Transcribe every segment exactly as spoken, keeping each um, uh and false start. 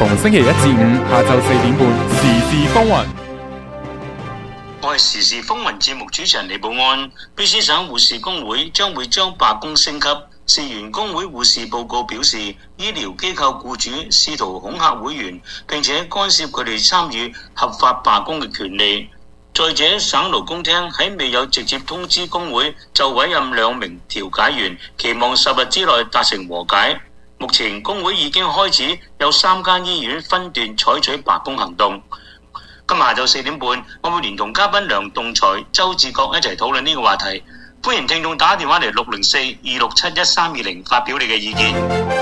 逢星期一至五下晝四點半，時事風雲。 我係時事風雲節目主持人李寶安。卑詩省護士工會將會將罷工升級。事源工會護士報告表示，醫療機構僱主試圖恐嚇會員，並且干涉佢哋參與合法罷工嘅權利。再者，省勞工廳喺未有直接通知工會就委任兩名調解員，期望十日之內達成和解。目前工會已經開始有三間醫院分段採取罷工行動。今日下晝四點半，我會連同嘉賓梁棟才、周志國一齊討論呢個話題。歡迎聽眾打電話嚟六零四二六七一三二零發表你嘅意見。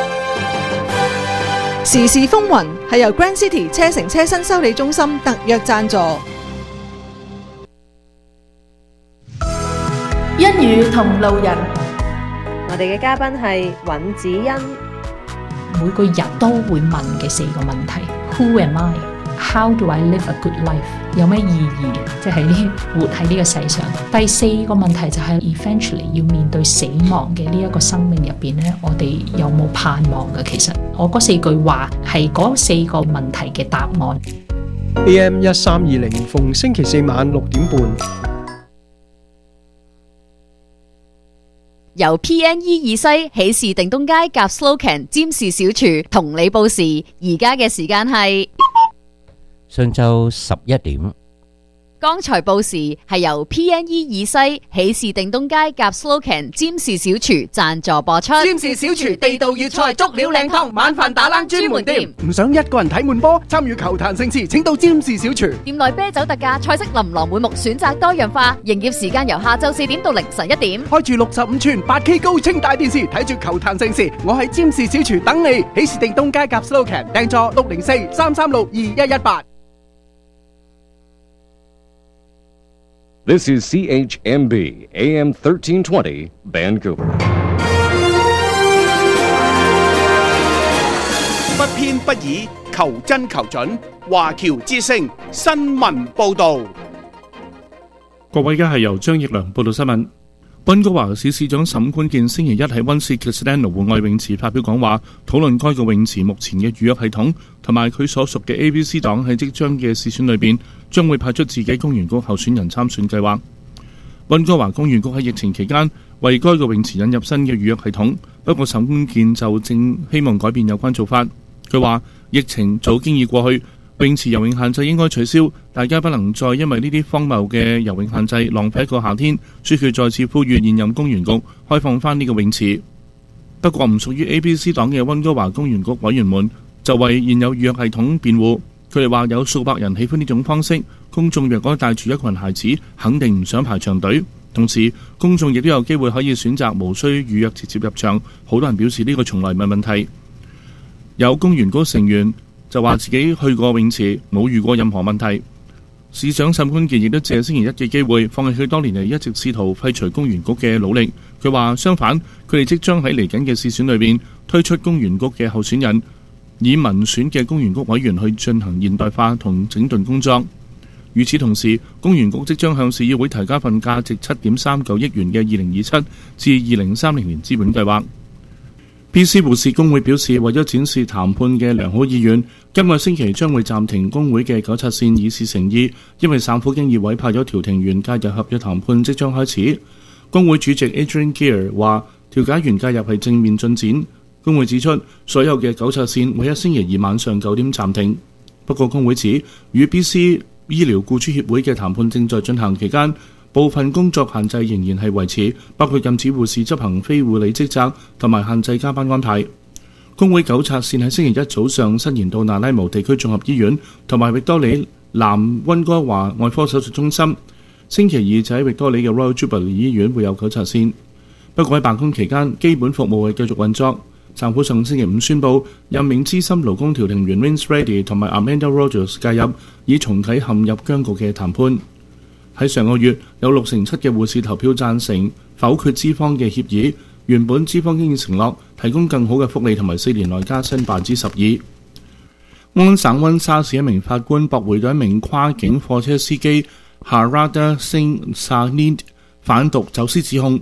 時事風雲係由 Grand City 車城車新修理中心特約贊助。 一語同路人， 我哋嘅嘉賓係尹子欣。 每個人都會問嘅四個問題 ：Who am I？ How do I live a good life？ 有咩意義？即係呢活喺呢個世上。第四個問題就係 eventually 要面對死亡嘅呢一個生命入邊咧，我哋有冇盼望嘅？其實我嗰四句話係嗰四個問題嘅答案。 A M 一三二零逢星期四晚六點半， 由 P N E 二西喜事定東街夾 Slocan 占士小廚同你報時，而家嘅時間係上晝十一點。 剛才報時係由 P N E 二西喜事定東街夾 Slocan 占士小廚贊助播出。 占士小廚地道粵菜足料靚湯，晚飯打冷專門店。 唔想一個人睇悶波，參與球壇盛事，請到占士小廚。 店內啤酒特價，菜式琳琅滿目，選擇多樣化。營業時間由下晝四點到凌晨一點。 開住六十五寸八 K 高清大電視，睇住球壇盛事。我喺占士小廚等你。喜事定東街夾 Slocan 訂座六零四三三六二一一八。 This is C H M B A M thirteen twenty Vancouver。 不偏不倚，求真求準。華僑之聲新聞報導。 各位，而家係由張奕良報道新聞。溫哥華市市長沈冠健星期一喺溫莎 Kitsilano 戶外泳池發表講話，討論該個泳池目前嘅預約系統，同埋佢所屬嘅 A B C 黨喺即將嘅市選裏邊將會派出自己公園局候選人參選計劃。溫哥華公園局喺疫情期間為該個泳池引入新嘅預約系統，不過沈冠健就正希望改變有關做法。佢話疫情早經已過去，泳池游泳限制應該取消，大家不能再因為呢啲荒謬嘅游泳限制浪費一個夏天，所以佢再次呼籲現任公園局開放翻呢個泳池。不過唔屬於 A B C 黨嘅溫哥華公園局委員們就為現有預約系統辯護，佢哋話有數百人喜歡呢種方式，公眾若果帶住一群孩子，肯定唔想排長隊。同時，公眾亦都有機會可以選擇無需預約直接入場。好多人表示呢個從來唔係問題。有公園局成員就話自己去過泳池，冇遇過任何問題。市長沈冠健亦都借星期一嘅機會，放棄佢多年嚟一直試圖廢除公園局嘅努力。佢話相反，佢哋即將喺嚟緊嘅市選裏邊推出公園局嘅候選人，以民選嘅公園局委員去進行現代化同整頓工作。與此同時，公園局即將向市議會提交份價值七點三九億元嘅二零二七至二零三零年資本計劃。B C 護士工會表示，為咗展示談判嘅良好意願，今個星期將會暫停工會嘅糾察線以示誠意，因為省府經已委派咗調停員介入合約談判即將開始。工會主席 Adrian Gear 話，調解員介入係正面進展。工會指出，所有嘅糾察線會喺星期二晚上九點暫停。不過工會指，與 B C 醫療僱主協會嘅談判正在進行期間，部分工作限制仍然係維持，包括禁止護士執行非護理職責同埋限制加班安排。工會糾察線喺星期一早上伸延到那拉姆地區綜合醫院同埋域多里南溫哥華外科手術中心。星期二就喺域多里嘅 Royal Jubilee 醫院會有糾察線。不過喺罷工期間，基本服務係繼續運作。政府上星期五宣布任命資深勞工調停員 Vince Reddy 同埋 Amanda Rogers 介入，以重啟陷入僵局嘅談判。喺上個月，有六成七嘅護士投票贊成否決資方嘅協議。原本資方已經承諾提供更好嘅福利同埋四年內加薪百分之十二。安省溫莎市一名法官駁回咗一名跨境貨車司機 Harada Singh Sahni 販毒走私指控。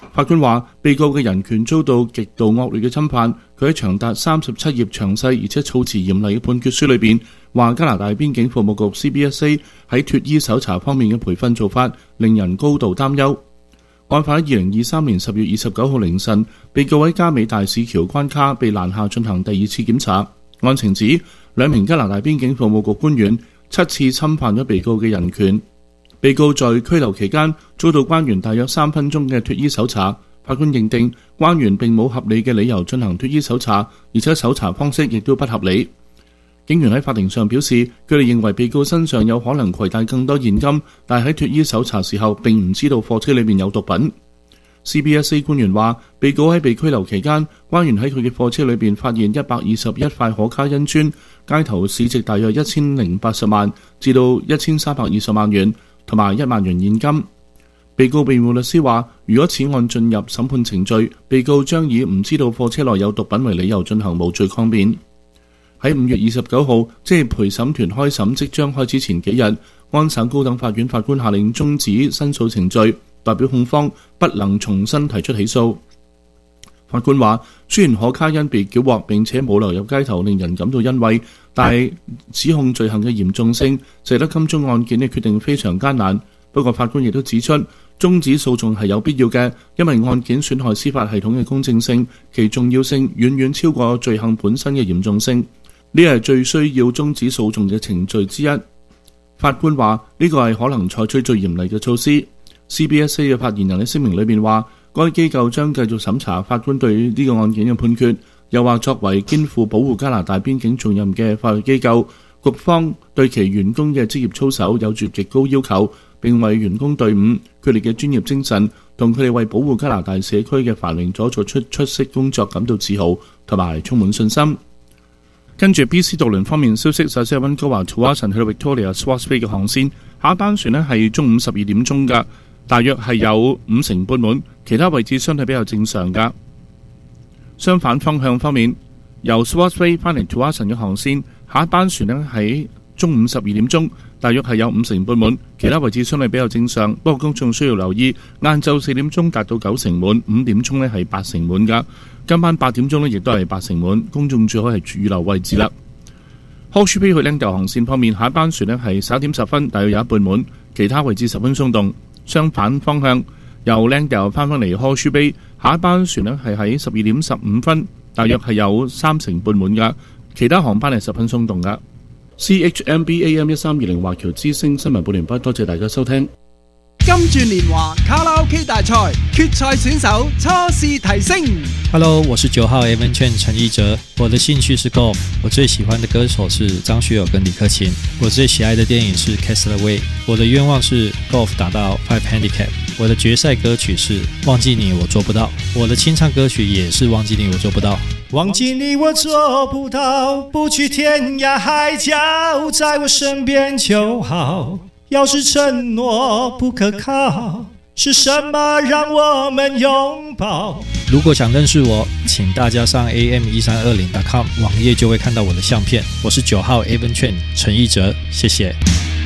法官話，被告嘅人權遭到極度惡劣嘅侵犯。佢喺長達三十七頁詳細而且措辭嚴厲嘅判決書裏邊，話加拿大邊境服務局 C B S A 喺脱衣搜查方面嘅培訓做法令人高度擔憂。案發喺二零二三年十月二十九號凌晨，被告喺加美大使橋關卡被攔下進行第二次檢查。案情指兩名加拿大邊境服務局官員七次侵犯咗被告嘅人權。被告在拘留期間遭到關員大約三分鐘嘅脱衣搜查，法官認定關員並冇合理嘅理由進行脱衣搜查，而且搜查方式亦都不合理。警員喺法庭上表示，佢哋認為被告身上有可能攜帶更多現金，但係喺脱衣搜查時候並唔知道貨車裏面有毒品。C B S A 官員話，被告喺被拘留期間，關員喺佢嘅貨車裏邊發現一百二十一塊可卡因磚，街頭市值大約一千零八十萬至到一千三百二十萬元，同埋一萬元現金。被告辯護律師話，如果此案進入審判程序，被告將以唔知道貨車內有毒品為理由進行無罪抗辯。喺五月二十九號，即係陪審團開審即將開始前幾日，安省高等法院法官下令終止申訴程序，代表控方不能重新提出起訴。法官話，雖然可卡因被繳獲並且冇流入街頭，令人感到欣慰，但係指控罪行嘅嚴重性使得金鐘案件嘅決定非常艱難。不過法官亦都指出，終止訴訟係有必要嘅，因為案件損害司法系統嘅公正性，其重要性遠遠超過罪行本身嘅嚴重性。呢係最需要終止訴訟嘅程序之一。法官話，呢個係可能採取最嚴厲嘅措施。C B S A 嘅發言人喺聲明裏面話，該機構將繼續審查法官對呢個案件嘅判決，又話作為肩負保護加拿大邊境重任嘅法律機構，局方對其員工嘅職業操守有住極高要求，並為員工隊伍佢哋嘅專業精神同佢哋為保護加拿大社區嘅繁榮所做出出色工作感到自豪同埋充滿信心。跟住 B C 渡輪方面消息，首先係溫哥華 Tsawwassen 去到 Victoria Swartz Bay 嘅航線，下一班船呢係中午十二點鐘㗎，大約係有五成半滿，其他位置相對比較正常㗎。相反方向方面，由 Swartz Bay 翻嚟 Tsawwassen 嘅航線，下一班船呢喺中午十二點鐘，大約係有五成半滿，其他位置相對比較正常。不過公眾需要留意，晏晝四點鐘達到九成滿，五點鐘呢係八成滿㗎。今晚八點鐘呢亦都係八成滿，公眾最好係預留位置啦。Horseshoe Bay 去 Langdale 航線方面，下一班船呢係十一點十分，大約有一半滿，其他位置十分鬆動。相反方向，由 Langdale 翻返嚟 Horseshoe Bay，下一班船呢係喺十二點十五分，大約係有三成半滿㗎，其他航班係十分鬆動㗎。C H M B A M 一三二零華僑之聲新聞報完畢，多謝大家收聽。 金鑽年華卡拉 OK 大賽決賽選手初試提升。 Hello， 我是九號 Evan Chen 陳奕哲，我的興趣是 golf， 我最喜歡的歌手是張學友跟李克勤，我最喜愛的電影是 Castaway， 我的願望是 golf 打到 five handicap， 我的決賽歌曲是忘記你我做不到，我的清唱歌曲也是忘記你我做不到。忘記你我做不到，不去天涯海角，在我身邊就好。要是承諾不可靠，是什麼讓我們擁抱？如果想認識我，請大家上 A M 一三二零 dot com 網頁就會看到我的相片。我是九號 Evan Chen 陳奕哲，謝謝。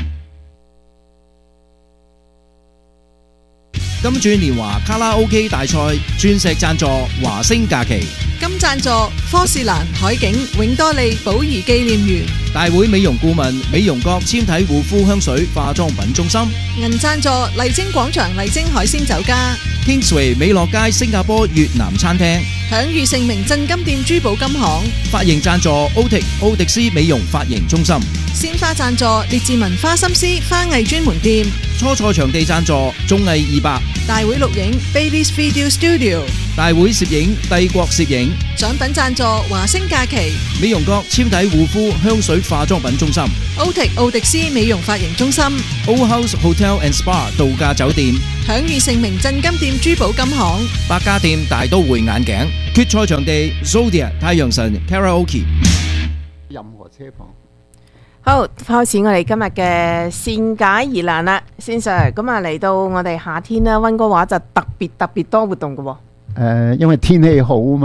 金鑽年華卡拉 OK 大賽鑽石贊助華星假期， 金贊助科士蘭海景永多利寶儀紀念園， 大會美容顧問美容閣纖體護膚香水化妝品中心， 銀贊助麗晶廣場麗晶海鮮酒家， Kingsway 美樂街新加坡越南餐廳， 享譽盛名鎮金店珠寶金行， 髮型贊助 Otic 奧迪斯美容髮型中心， 鮮花贊助列治文花心思花藝專門店， 初賽場地贊助綜藝二百， 大會錄影 Bailey's Video Studio， 大會攝影帝國攝影， 獎品贊助華星假期， 美容閣纖體護膚香水化妝品中心， Otic 奧迪斯美容髮型中心， Old House Hotel and Spa 度假酒店， 享譽盛名鎮金店珠寶金行， 百家店大都會眼鏡，決賽場地 Zodiac 太陽神 Karaoke， 任何車房。 好，開始我哋今日嘅善解疑難啦，先 Sir， 咁啊嚟到我哋夏天啦，溫哥華就特別特別多活動嘅喎。 誒，因為天氣好啊嘛，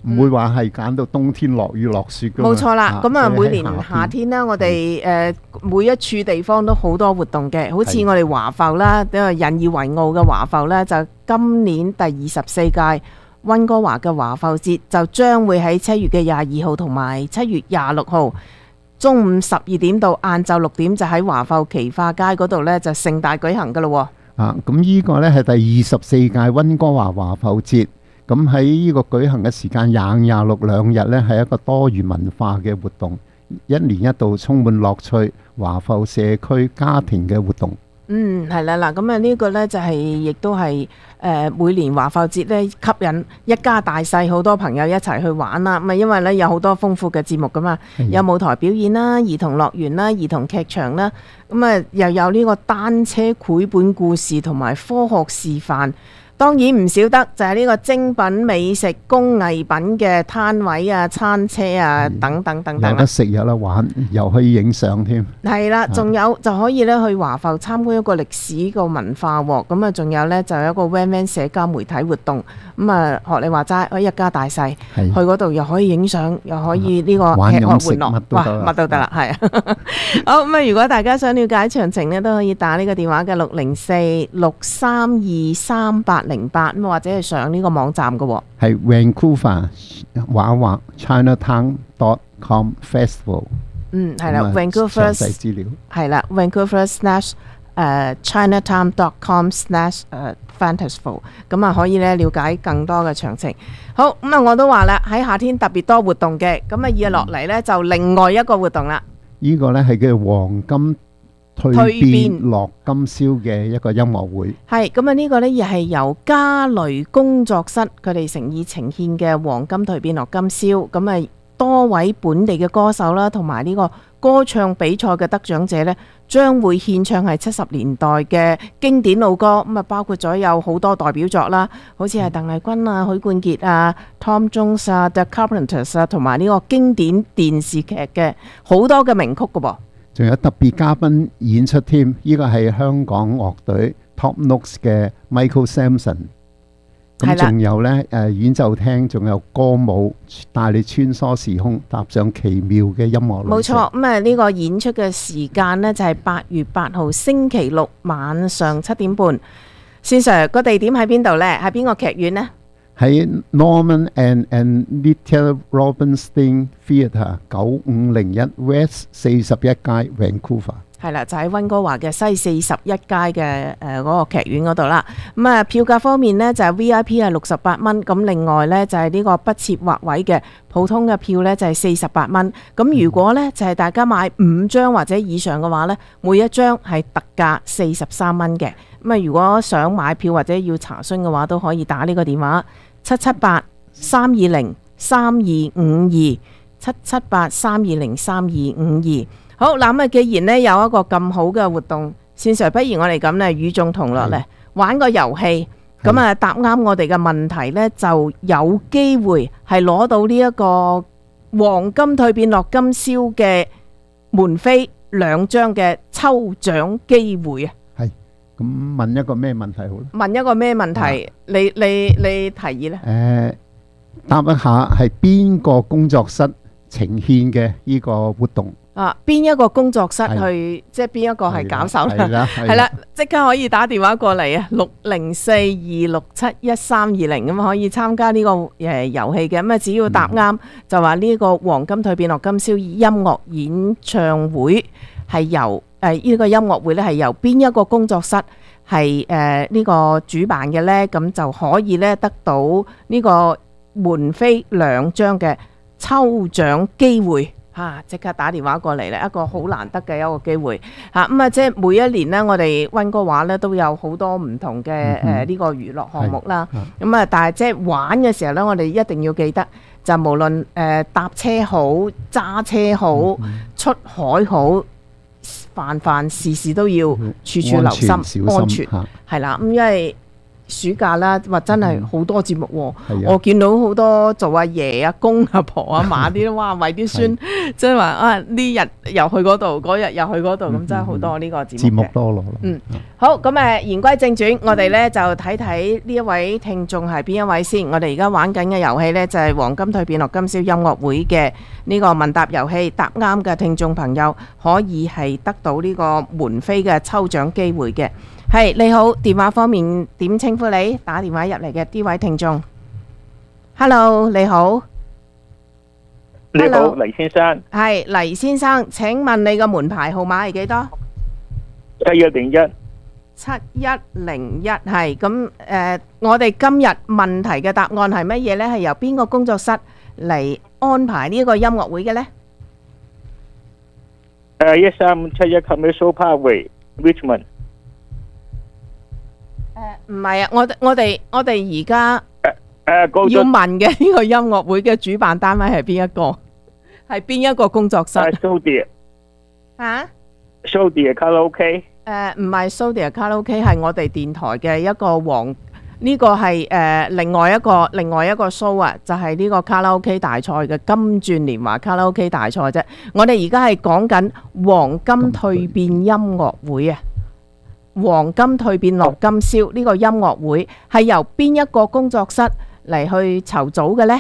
唔會話係揀到冬天落雨落雪㗎嘛。 冇錯啦，咁啊每年夏夏天啦，我哋誒每一處地方都好多活動嘅，好似我哋華埠啦，因為引以為傲嘅華埠咧，就今年第二十四屆溫哥華嘅華埠節就將會喺七月嘅廿二號同埋七月廿六號中午十二點到晏晝六點就喺華埠奇化街嗰度咧就盛大舉行㗎咯。 啊，咁呢個呢係第二十四屆溫哥華華埠節，咁喺呢個舉行嘅時間廿五、廿六兩日呢，係一個多元文化嘅活動，一年一度充滿樂趣華埠社區家庭嘅活動。 嗯，係啦，嗱，咁啊呢個呢就係、是、亦都係誒、呃、每年華埠節呢吸引一家大細好多朋友一齊去玩啦。咁啊因為呢有好多豐富嘅節目噶嘛，有舞台表演啦、兒童樂園啦、兒童劇場啦，咁啊又有呢個單車繪本故事同埋科學示範。當然唔少得就係呢個精品美食工藝品嘅攤位啊、餐車啊等等等等。 有得食有得玩，又可以影相添。 係啦，仲有就可以咧去華埠參觀一個歷史個文化喎。咁啊，仲有咧就有一個 Van Van 社交媒體活動。咁啊，學你話齋，可以一家大細去嗰度又可以影相，又可以呢個吃喝玩樂，哇，乜都得啦，係啊。好，咁啊，如果大家想了解詳情咧，都可以打呢個電話嘅六零四六三二三八零八，咁或者係上呢個網站嘅喎。 係 Vancouver 畫畫 Chinatown dot com Festival。 嗯，係啦 ，Vancouver 詳細資料係啦 ，Vancouver slash 誒 Chinatown dot com slash 誒 Festival， 咁啊可以咧了解更多嘅詳情。好，咁啊我都話啦，喺夏天特別多活動嘅，咁啊而落嚟咧就另外一個活動啦。 呢個咧係叫黃金蛻變樂今宵嘅一個音樂會。 係咁啊，呢個呢亦係由嘉雷工作室佢哋誠意呈獻嘅黃金蛻變樂今宵。咁啊多位本地嘅歌手啦，同埋呢個歌唱比賽嘅得獎者呢，將會獻唱係七十年代嘅經典老歌。咁啊包括咗有好多代表作啦，好似係鄧麗君啊、許冠傑啊、Tom Jones 啊、The Carpenters 啊，同埋呢個經典電視劇嘅好多嘅名曲噶噃。 仲有特別嘉賓演出添，呢個係香港樂隊 Top Notes 嘅 Michael Samson。咁仲有呢誒演奏廳，仲有歌舞帶你穿梭時空，踏上奇妙嘅音樂旅程。 冇錯，咁啊呢個演出嘅時間呢，就係八月八號星期六晚上七點半。先生個地點喺邊度呢？喺邊個劇院呢？ 喺 Norman and and Little Robinstein Theatre 九五零一 West 四十一街 Vancouver。係啦，就喺溫哥華嘅西四十一街嘅誒嗰個劇院嗰度啦。咁啊票價方面呢，就係 V I P 係六十八蚊，咁另外呢，就係呢個不設劃位嘅普通嘅票呢，就係四十八蚊。咁如果呢，就係大家買五張或者以上嘅話呢，每一張係特價四十三蚊嘅。咁啊如果想買票或者要查詢嘅話，都可以打呢個電話七七八三二零三二五二七七八三二零三二五二。好，嗱咁啊，既然呢有一個咁好嘅活動，線 Sir，不如我哋咁呢與眾同樂咧，玩個遊戲，咁啊答啱我哋嘅問題呢，就有機會係攞到呢一個黃金蛻變樂今宵嘅門飛兩張嘅抽獎機會啊！係，咁問一個咩問題好咧？問一個咩問題？你你你提議呢？誒，答一下係邊個工作室呈獻嘅呢個活動？啊，邊一個工作室去，即係邊一個係搞手啦？係啦，即刻可以打電話過嚟啊，六零四二六七一三二零咁可以參加呢個誒遊戲嘅。咁啊，只要答啱、嗯、就話呢個黃金蛻變樂今宵音樂演唱會係由誒呢個音樂會咧係由邊一個工作室係誒呢個主辦嘅呢？咁就可以咧得到呢個門飛兩張嘅抽獎機會。嚇！即刻打電話過嚟咧，一個好難得嘅一個機會嚇。咁啊，即係每一年呢，我哋溫哥華咧都有好多唔同嘅誒呢個娛樂項目啦。咁啊，但係即係玩嘅時候咧，我哋一定要記得，就無論誒搭車好、揸車好、嗯、出海好，凡凡事事都要處處留心安全。係啦，咁因為暑假啦，話真係好多節目喎。 係啊我見到好多做阿爺啊、公阿婆啊、嫲啲都哇，為啲孫，即係話啊呢日又去嗰度，嗰日又去嗰度，咁真係好多呢個節目嘅。 節目多咯。 嗯，好，咁誒言歸正傳，我哋咧就睇睇呢一位聽眾係邊一位先。我哋而家玩緊嘅遊戲咧就係黃金蛻變樂今宵音樂會嘅呢個問答遊戲，答啱嘅聽眾朋友可以係得到呢個門飛嘅抽獎機會嘅。係，你好，電話方面點稱呼你？打電話入嚟嘅呢位聽眾 ，Hello， 你好， 你好， Hello 黎先生， 係黎先生，請問你嘅門牌號碼係幾多？ 七一零一。 七一零一係咁誒，我哋今日問題嘅答案係乜嘢呢？係由邊個工作室嚟安排呢一個音樂會嘅呢？ 誒，一三五七一 Commercial Parkway Richmond。 唔係啊，我我哋我哋而家誒要問嘅呢個音樂會嘅主辦單位係邊一個？係邊一個工作室？ 誒 Sodia。 嚇 ？Sodia 卡拉 OK。 誒唔係 Sodia 卡拉 OK，係我哋電台嘅一個黃，呢個係誒另外一個另外一個 show 啊，就係呢個卡拉 OK 大賽嘅金鑽年華卡拉 OK 大賽啫。我哋而家係講緊黃金蛻變音樂會啊！黃金蛻變樂今宵呢個音樂會係由邊一個工作室嚟去籌組嘅呢？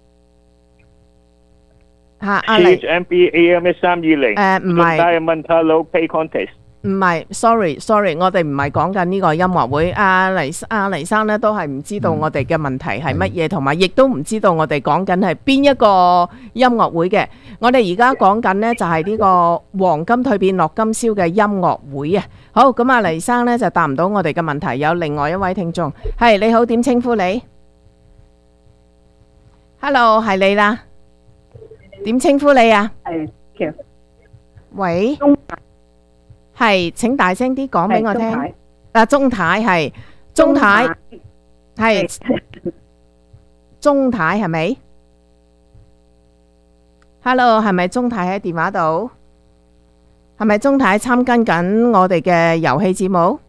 嚇，阿黎 M B A M 一三二零。 誒唔係 Diamond Carlo Pay Contest。 唔係 ，sorry sorry，我哋唔係講緊呢個音樂會。阿黎阿黎生咧都係唔知道我哋嘅問題係乜嘢，同埋亦都唔知道我哋講緊係邊一個音樂會嘅。我哋而家講緊呢就係呢個黃金蛻變樂今宵嘅音樂會啊。好，咁阿黎生呢就答唔到我哋嘅問題。有另外一位聽眾，係你好，點稱呼你 ？Hello， 係你啦。點稱呼你啊？ 係， 喂。係，請大聲啲講俾我聽。啊，鐘太係，鐘太係，鐘太係咪 ？Hello， 係咪鐘太喺電話度？係咪鐘太參跟緊我哋嘅遊戲節目？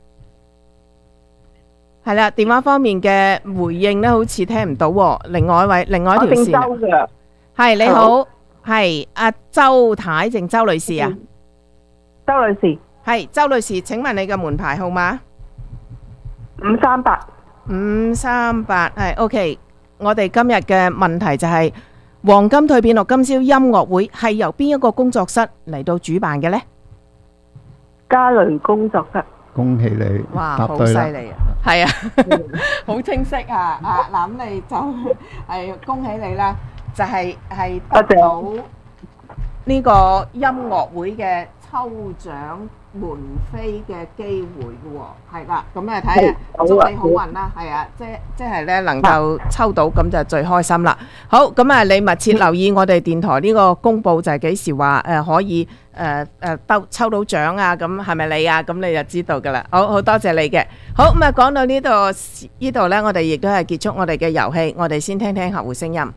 係啦，電話方面嘅回應呢，好似聽唔到喎。另外一位，另外一條線。我姓周嘅。係你好，係阿周太定周女士啊？ 周女士。 係周女士，請問你嘅門牌號碼？ 五三八。 五三八係 OK。我哋今日嘅問題就係黃金蛻變樂今宵音樂會係由邊一個工作室嚟到主辦嘅呢？ 嘉雷工作室。 恭喜你， 哇，好犀利啊！係啊，好清晰啊！啊，嗱咁你就係恭喜你啦，就係係得到呢個音樂會嘅抽獎門飛嘅機會嘅喎，係啦，咁啊睇下，祝你好運啦，係啊，即即係咧能夠抽到咁就最開心啦。好，咁啊你密切留意我哋電台呢個公佈就係幾時話誒可以誒誒兜抽到獎啊？咁係咪你啊？咁你就知道㗎啦。好好多謝你嘅。好，咁啊講到呢度呢度咧，我哋亦都係結束我哋嘅遊戲，我哋先聽聽客戶聲音。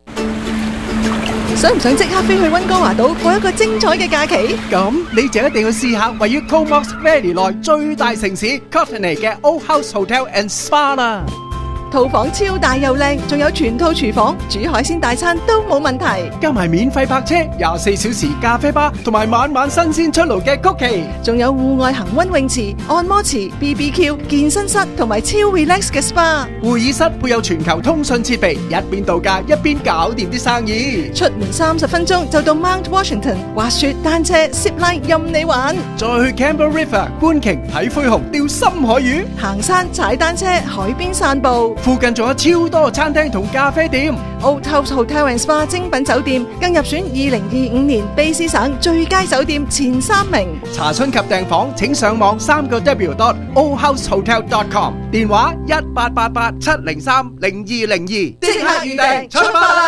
想唔想即刻飛去溫哥華島過一個精彩嘅假期？ 咁你就一定要試下位於 Comox Valley 內最大城市 Courtenay 嘅 Old House Hotel and Spa 啦。 套房超大又靚，仲有全套廚房，煮海鮮大餐都冇問題。 加埋免費泊車、廿四小時咖啡吧，同埋晚晚新鮮出爐嘅曲奇， 仲有戶外恒溫泳池、按摩池、B B Q、健身室同埋超 relax 嘅 SPA。 會議室配有全球通訊設備，一邊度假一邊搞掂啲生意。 出門三十分鐘就到 Mount Washington，滑雪、單車、zip line 任你玩。 再去 Campbell River 觀鯨、睇灰熊、釣深海魚， 行山、踩單車、海邊散步。 附近仲有超多餐廳同咖啡店。 Old House Hotel and Spa 精品酒店更入選二零二五年卑詩省最佳酒店前三名。 查詢及訂房請上網三個 W dot old house hotel dot com， 電話一八八八七零三零二零二，即刻預訂出發啦！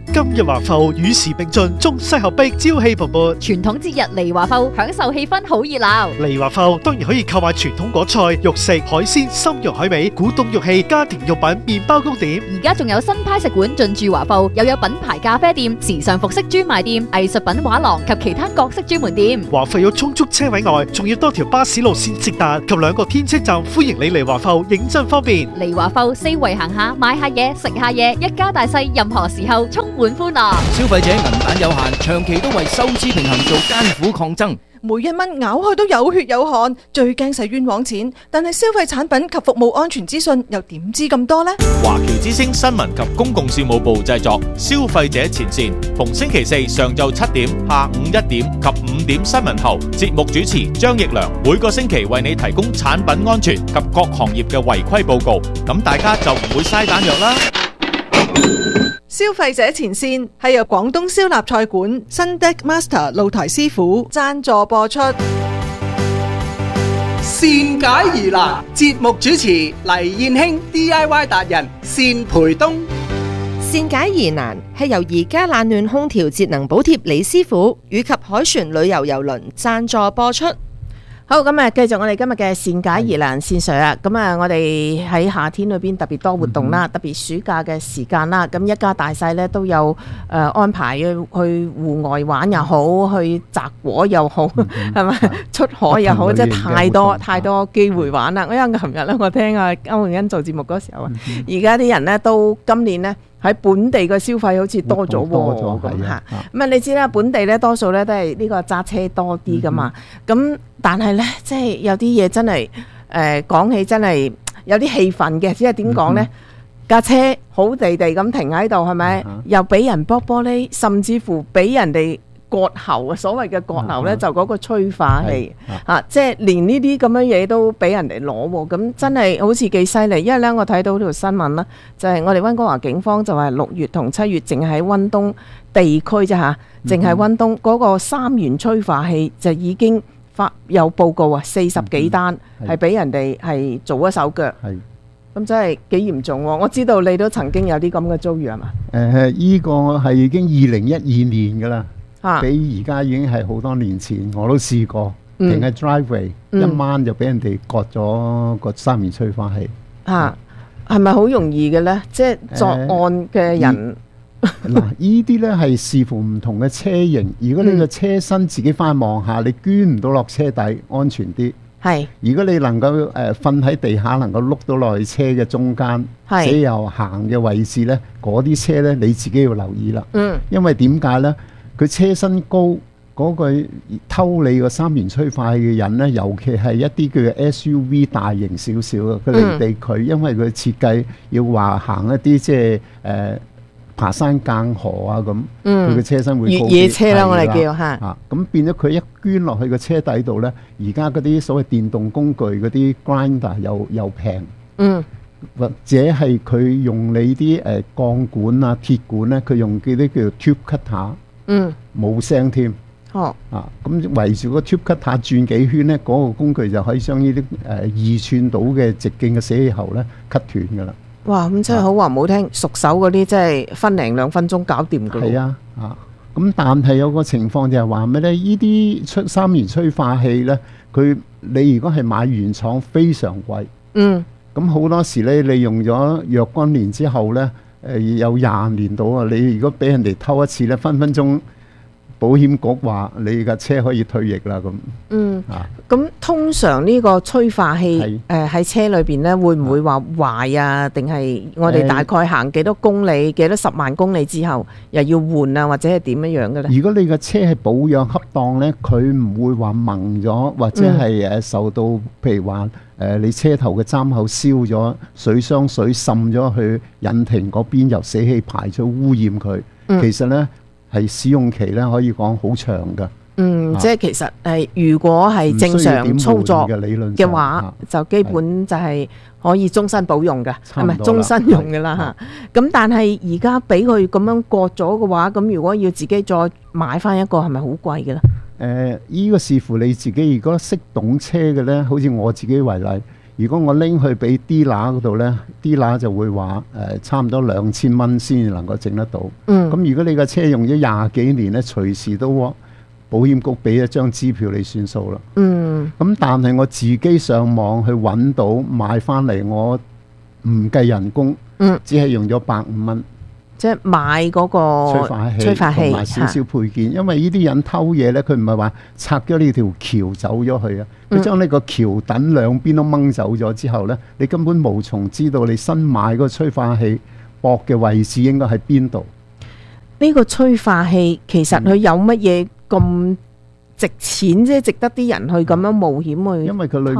今日華埠與時並進，中西合璧，朝氣蓬勃。 傳統節日嚟華埠，享受氣氛好熱鬧。 嚟華埠當然可以購買傳統果菜、肉食、海鮮、參肉海味、古董玉器、家庭用品、麵包糕點。 而家仲有新派食館進駐華埠，又有品牌咖啡店、時尚服飾專賣店、藝術品畫廊及其他各式專門店。 華埠有充足車位外，仲要多條巴士路線直達及兩個天車站，歡迎你嚟華埠，認真方便。 嚟華埠四圍行下，買下嘢，食下嘢，一家大細任何時候充滿歡樂。 消費者銀彈有限，長期都為收支平衡做艱苦抗爭。 每一蚊咬去都有血有汗，最驚使冤枉錢。但係消費產品及服務安全資訊又點知咁多呢？ 華僑之聲新聞及公共事務部製作，消費者前線，逢星期四上晝七點、下午一點及五點新聞後，節目主持張奕良每個星期為你提供產品安全及各行業嘅違規報告，咁大家就唔會嘥彈藥啦。 消費者前線係由廣東燒臘菜館新 Deck Master 露台師傅贊助播出。 善解疑難，節目主持黎燕興 D I Y 達人單培東。 善解疑難係由宜家冷暖空調節能補貼李師傅以及海船旅遊郵輪贊助播出。 好，咁啊，繼續我哋今日嘅善解疑難線上啦。咁啊，我哋喺夏天裏邊特別多活動啦，特別暑假嘅時間啦。咁一家大細咧都有誒安排去去戶外玩又好，去摘果又好，係咪出海又好，即係太多太多機會玩啦。因為琴日咧，我聽阿歐永欣做節目嗰時候啊，而家啲人咧都今年咧喺本地嘅消費好似多咗喎，咁嚇。咁啊，你知啦，本地咧多數咧都係呢個揸車多啲噶嘛。咁但係咧，即係有啲嘢真係誒講起真係有啲氣憤嘅，即係點講咧？架車好地地咁停喺度，係咪？又俾人剝玻璃，甚至乎俾人哋割喉啊！所謂嘅割喉咧，就嗰個催化器嚇，即係連呢啲咁樣嘢都俾人哋攞喎。咁真係好似幾犀利，因為咧我睇到條新聞啦，就係我哋溫哥華警方就話六月同七月淨喺溫東地區啫嚇，淨係溫東嗰個三元催化器就已經發有報告啊，四十幾單係俾人哋係做咗手腳，咁真係幾嚴重喎！我知道你都曾經有啲咁嘅遭遇係嘛？ 誒，依個係已經二零一二年㗎啦。比而家已經係好多年前，我都試過停喺 driveway，一晚就俾人哋割咗個三元催化器。 嚇，係咪好容易嘅咧？即係作案嘅人嗱，依啲咧係視乎唔同嘅車型。如果你個車身自己翻去望下，你捐唔到落車底，安全啲。 係。如果你能夠誒瞓喺地下，能夠碌到落去車嘅中間，車又行嘅位置咧，嗰啲車咧你自己要留意啦。嗯。因為點解咧？佢車身高，嗰個偷你個三元催化器嘅人咧，尤其係一啲叫 S U V 大型少少嘅，佢離地佢，因為佢設計要話行一啲即係誒爬山間河啊咁，佢嘅車身會高啲。越野車啦，我哋叫嚇。啊，咁變咗佢一捐落去個車底度咧，而家嗰啲所謂電動工具嗰啲 grinder 又又平。嗯。或者係佢用你啲誒鋼管啊、鐵管咧，佢用嗰啲叫做 tube cutter。嗯，冇聲添。哦，啊，咁圍住個 tube cutter 轉幾圈咧，嗰個工具就可以將呢啲誒二寸到嘅直徑嘅死氣喉咧 cut 斷噶啦。 哇，咁真係好話唔好聽，熟手嗰啲真係分零兩分鐘搞掂噶。 係啊，啊，咁但係有個情況就係話咩咧？呢啲出三元催化器咧，佢你如果係買原廠非常貴。嗯。咁好多時咧，你用咗若干年之後咧。誒有廿年到啊！你如果俾人哋偷一次咧，分分鐘保險局話你架車可以退役啦咁。嗯，啊， 咁通常呢個催化器誒喺車裏邊咧，會唔會話壞啊？定係我哋大概行幾多公里、幾多十萬公里之後又要換啊？或者係點樣樣嘅咧？ 如果你個車係保養恰當咧，佢唔會話蒙咗，或者係誒受到譬如話。誒、呃，你車頭嘅針口燒咗，水箱水滲咗去引擎嗰邊，由死氣排出污染佢。嗯、其實咧係使用期咧可以講好長噶。 嗯，啊、即係其實誒，如果係正常操作嘅話，啊、就基本就係可以終身保用嘅，係咪終身用嘅啦嚇？咁但係而家俾佢咁樣割咗嘅話，咁如果要自己再買翻一個，係咪好貴嘅咧？ 誒，依個視乎你自己。如果識懂車嘅咧，好似我自己為例， 如果我拎去俾 dealer 嗰度呢 dealer 就會話誒、呃、差唔多兩千蚊先至能夠整得到。 嗯， 咁如果你個車用咗廿幾年呢，隨時都保險局俾一張支票你算數啦。 嗯， 咁但係我自己上網去揾到買翻嚟，我唔計人工， 嗯， 只係用咗百五蚊。 即係買嗰個催化器， 催化器同埋少少配件，因為呢啲人偷嘢呢，佢唔係話拆咗呢條橋走咗去啊，佢將呢個橋墩兩邊都掹走咗之後呢，你根本無從知道你新買嗰個催化器駁嘅位置應該喺邊度。 呢個催化器其實佢有乜嘢咁值錢啫？值得啲人去咁樣冒險去？ 因為佢裏